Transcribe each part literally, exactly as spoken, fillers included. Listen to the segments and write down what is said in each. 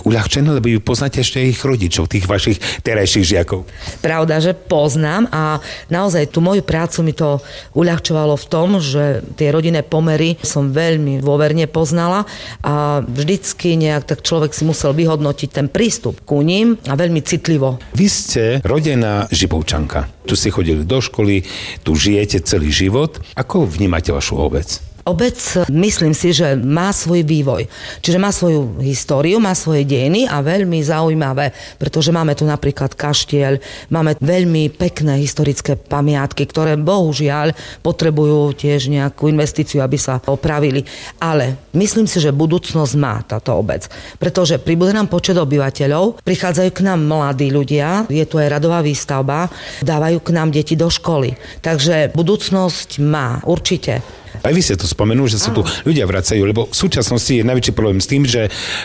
uľahčené, lebo vy poznáte ešte ich rodičov, tých vašich terajších žiakov. Pravda, že poznám a naozaj tú moju prácu mi to uľahčovalo v tom, že tie rodinné pomery som veľmi dôverne poznala a vždycky nejak tak človek si musel vyhodnotiť ten prístup ku ním a veľmi citlivo. Vy ste rodená Žipovčanka. Tu ste chodili do školy, tu žijete celý život. Ako vnímate vašu obec? Obec, myslím si, že má svoj vývoj. Čiže má svoju históriu, má svoje dejiny a veľmi zaujímavé, pretože máme tu napríklad kaštieľ, máme veľmi pekné historické pamiatky, ktoré bohužiaľ potrebujú tiež nejakú investíciu, aby sa opravili. Ale myslím si, že budúcnosť má táto obec, pretože pribúda nám počet obyvateľov, prichádzajú k nám mladí ľudia, je tu aj radová výstavba, dávajú k nám deti do školy. Takže budúcnosť má, určite. Aj vy ste to spomenuli, že sa tu ľudia vracajú, lebo v súčasnosti je najväčší problém s tým, že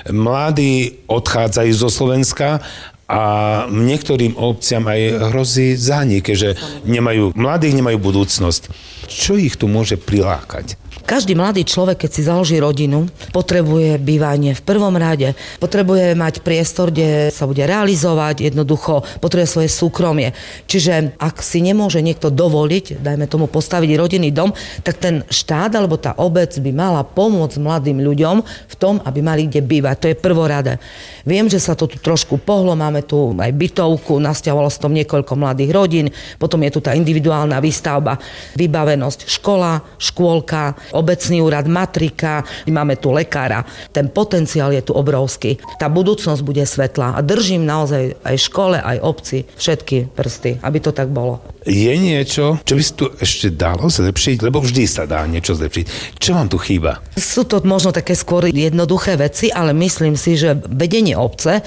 mladí odchádzajú zo Slovenska a niektorým obciam aj hrozí zánik, že nemajú, mladých nemajú budúcnosť. Čo ich tu môže prilákať? Každý mladý človek, keď si založí rodinu, potrebuje bývanie v prvom rade, potrebuje mať priestor, kde sa bude realizovať, jednoducho potrebuje svoje súkromie. Čiže ak si nemôže niekto dovoliť, dajme tomu postaviť rodinný dom, tak ten štát alebo tá obec by mala pomôcť mladým ľuďom v tom, aby mali kde bývať. To je prvorade. Viem, že sa to tu trošku pohlo, máme tu aj bytovku, nasťahovalo sa tam niekoľko mladých rodín, potom je tu tá individuálna výstavba, vybavenosť, škola, škôlka, obecný úrad, matrika, máme tu lekára. Ten potenciál je tu obrovský. Tá budúcnosť bude svetlá a držím naozaj aj škole, aj obci, všetky prsty, aby to tak bolo. Je niečo, čo by si tu ešte dalo zlepšiť? Lebo vždy sa dá niečo zlepšiť. Čo vám tu chýba? Sú to možno také skôr jednoduché veci, ale myslím si, že vedenie obce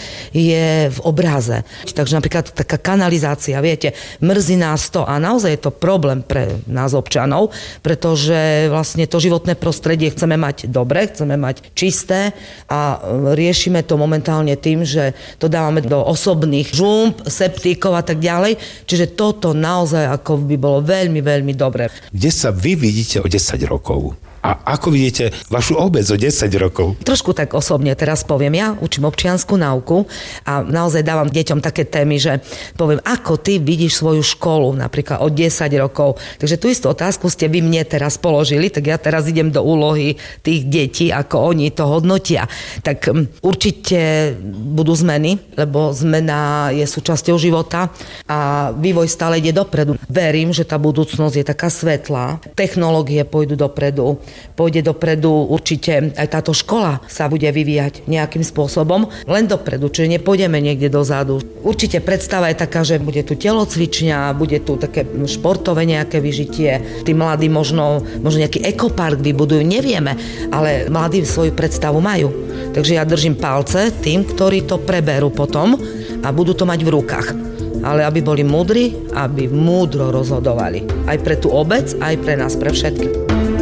je v obraze. Takže napríklad taká kanalizácia, viete, mrzí nás to a naozaj je to problém pre nás občanov, pretože vlastne to životné prostredie chceme mať dobre, chceme mať čisté a riešime to momentálne tým, že to dávame do osobných žúmb, septíkov a tak ďalej. Čiže toto naozaj ako by bolo veľmi, veľmi dobre. Kde sa vy vidíte o desať rokov? A ako vidíte vašu obec o desať rokov? Trošku tak osobne teraz poviem. Ja učím občiansku náuku a naozaj dávam deťom také témy, že poviem, ako ty vidíš svoju školu napríklad o desať rokov. Takže tú istú otázku ste vy mne teraz položili, tak ja teraz idem do úlohy tých detí, ako oni to hodnotia. Tak určite budú zmeny, lebo zmena je súčasťou života a vývoj stále ide dopredu. Verím, že tá budúcnosť je taká svetlá. Technológie pôjdu dopredu. Pôjde dopredu určite aj táto škola sa bude vyvíjať nejakým spôsobom, len dopredu, čiže nepôjdeme niekde dozadu. Určite predstava je taká, že bude tu telocvičňa, bude tu také športové nejaké vyžitie, tí mladí možno, možno nejaký ekopark vybudujú, nevieme, ale mladí svoju predstavu majú. Takže ja držím palce tým, ktorí to preberú potom a budú to mať v rukách. Ale aby boli múdri, aby múdro rozhodovali. Aj pre tú obec, aj pre nás, pre všetkých.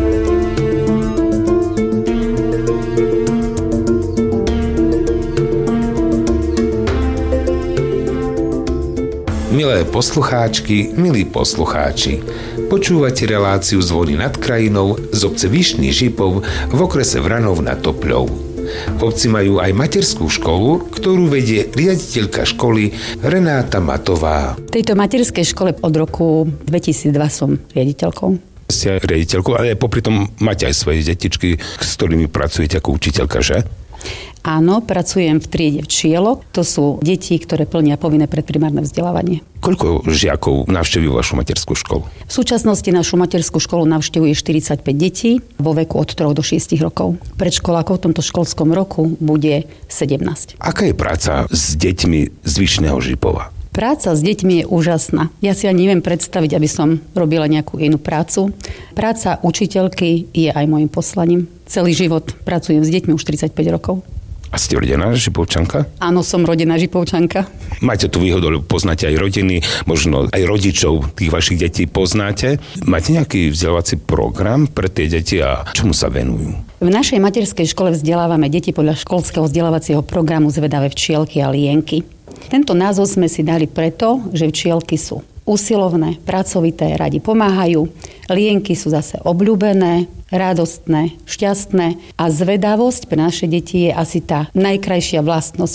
Milé poslucháčky, milí poslucháči, počúvate reláciu Zvony nad krajinou z obce Vyšný Žipov v okrese Vranov nad Topľou. V obci majú aj materskú školu, ktorú vedie riaditeľka školy Renáta Matová. V tejto materskej škole od roku dvetisícdva som riaditeľkou. Ste riaditeľkou, ale popri tom máte aj svoje detičky, s ktorými pracujete ako učiteľka, že? Áno, pracujem v triede včielok. To sú deti, ktoré plnia povinné predprimárne vzdelávanie. Koľko žiakov navštevujú vašu materskú školu? V súčasnosti našu materskú školu navštevuje štyridsaťpäť detí vo veku od troch do šiestich rokov. Predškolákov v tomto školskom roku bude sedemnásť. Aká je práca s deťmi z Vyšného Žipova? Práca s deťmi je úžasná. Ja si ani neviem predstaviť, aby som robila nejakú inú prácu. Práca učiteľky je aj môjim poslaním. Celý život pracujem s deťmi už tridsaťpäť rokov. A ste rodená Žipovčanka? Áno, som rodená Žipovčanka. Máte tu výhodu, lebo poznáte aj rodiny, možno aj rodičov tých vašich detí poznáte. Máte nejaký vzdelávací program pre tie deti a čomu sa venujú? V našej materskej škole vzdelávame deti podľa školského vzdelávacieho programu Zvedavé včielky a lienky. Tento názov sme si dali preto, že včielky sú usilovné, pracovité, radi pomáhajú. Lienky sú zase obľúbené, radostné, šťastné a zvedavosť pre naše deti je asi tá najkrajšia vlastnosť